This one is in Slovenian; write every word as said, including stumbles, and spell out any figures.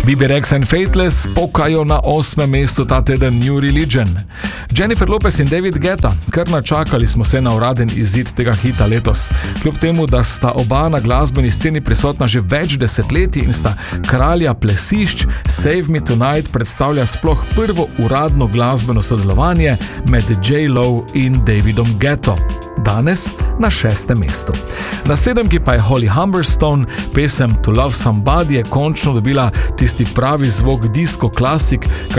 Bebe Rexha in Faithless pokajo na osmem mestu ta teden New Religion. Jennifer Lopez in David Guetta, kar načakali smo se na uraden izid tega hita letos. Kljub temu, da sta oba na glasbeni sceni prisotna že več desetletij in sta kralja plesišč, Save Me Tonight predstavlja sploh prvo uradno glasbeno sodelovanje med J-Lo in Davidom Guetto. Danes na šestem mestu. Na sedemki pa je Holly Humberstone, pesem To Love Somebody je končno dobila tisti pravi zvok disco klasik,